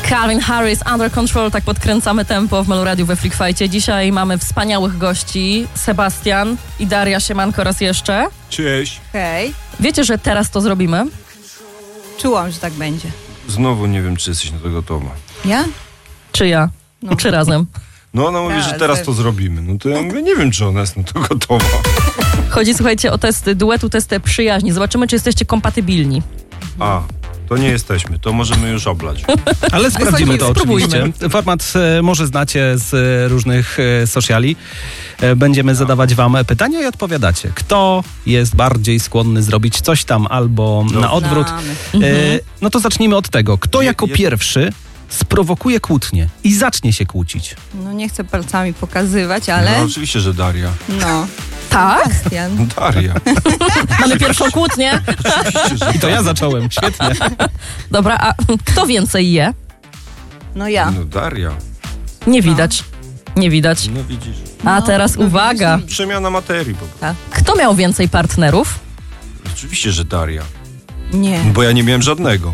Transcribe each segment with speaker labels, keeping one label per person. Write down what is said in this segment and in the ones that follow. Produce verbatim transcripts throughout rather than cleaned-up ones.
Speaker 1: Calvin Harris, Under Control, tak podkręcamy tempo w Meloradiu we Freakfajcie. Dzisiaj mamy wspaniałych gości, Sebastian i Daria, siemanko raz jeszcze.
Speaker 2: Cześć.
Speaker 3: Hej.
Speaker 1: Wiecie, że teraz to zrobimy?
Speaker 3: Czułam, że tak będzie.
Speaker 2: Znowu nie wiem, czy jesteś na to gotowa.
Speaker 3: Ja?
Speaker 1: Czy ja?
Speaker 3: No.
Speaker 1: Czy razem?
Speaker 2: No ona mówi, że teraz to zrobimy. No to ja mówię, nie wiem, czy ona jest na to gotowa.
Speaker 1: Chodzi, słuchajcie, o test duetu, test przyjaźni. Zobaczymy, czy jesteście kompatybilni.
Speaker 2: A, to nie jesteśmy, to możemy już oblać.
Speaker 4: Ale sprawdzimy to
Speaker 1: Spróbujmy.
Speaker 4: oczywiście. Format e, może znacie z e, różnych e, sociali. E, będziemy zadawać wam pytania i odpowiadacie. Kto jest bardziej skłonny zrobić coś tam albo
Speaker 2: Dobrze.
Speaker 4: na odwrót?
Speaker 3: Znamy.
Speaker 4: E, no to zacznijmy od tego. Kto
Speaker 2: Je-
Speaker 4: jako
Speaker 2: je-
Speaker 4: pierwszy sprowokuje kłótnię i zacznie się kłócić?
Speaker 3: No nie chcę palcami pokazywać,
Speaker 2: No
Speaker 3: ale
Speaker 2: oczywiście, że Daria.
Speaker 3: no.
Speaker 1: Tak?
Speaker 3: Sebastian.
Speaker 2: Daria.
Speaker 1: Mamy pierwszą kłótnię.
Speaker 2: Oczywiście, że
Speaker 4: I to ja zacząłem, świetnie.
Speaker 1: Dobra, a kto więcej je?
Speaker 3: No ja.
Speaker 2: No Daria.
Speaker 1: Nie widać. Nie widać.
Speaker 2: No widzisz.
Speaker 1: A
Speaker 3: No,
Speaker 1: teraz
Speaker 3: no
Speaker 1: uwaga.
Speaker 3: widzisz,
Speaker 2: Przemiana materii. Bo...
Speaker 1: Kto miał więcej partnerów?
Speaker 2: Oczywiście, że Daria.
Speaker 3: Nie.
Speaker 2: Bo ja nie miałem żadnego.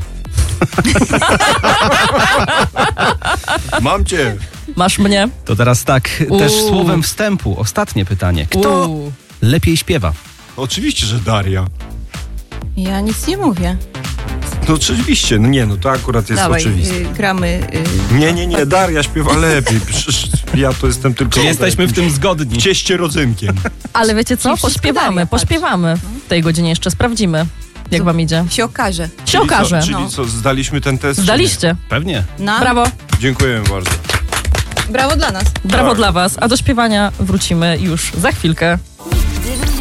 Speaker 2: Mam cię.
Speaker 1: Masz mnie.
Speaker 4: To teraz tak, też
Speaker 1: Uuu.
Speaker 4: słowem wstępu, ostatnie pytanie. Kto
Speaker 1: Uuu.
Speaker 4: lepiej śpiewa?
Speaker 2: Oczywiście, że Daria.
Speaker 3: Ja nic nie mówię.
Speaker 2: No oczywiście, no nie, no to akurat jest
Speaker 3: Dawaj,
Speaker 2: oczywiste.
Speaker 3: y, gramy. Y,
Speaker 2: Nie, nie, nie, Daria śpiewa lepiej. Przecież ja to jestem tylko...
Speaker 4: Czy jesteśmy w tym zgodni?
Speaker 2: Cieście rodzynkiem.
Speaker 1: Ale wiecie co?
Speaker 3: Czyli wszystko
Speaker 1: Pośpiewamy,
Speaker 3: Daria, patrz.
Speaker 1: pośpiewamy. W tej godzinie jeszcze sprawdzimy, jak
Speaker 3: Co?
Speaker 1: wam idzie.
Speaker 3: się okaże.
Speaker 1: Się okaże.
Speaker 2: Co, czyli
Speaker 3: No.
Speaker 2: co, zdaliśmy ten test? czy
Speaker 1: Zdaliście.
Speaker 4: Pewnie.
Speaker 3: Na?
Speaker 1: Brawo.
Speaker 2: nie? Dziękujemy bardzo.
Speaker 3: Brawo dla nas.
Speaker 1: Brawo
Speaker 2: Tak.
Speaker 1: dla was. A do śpiewania wrócimy już za chwilkę.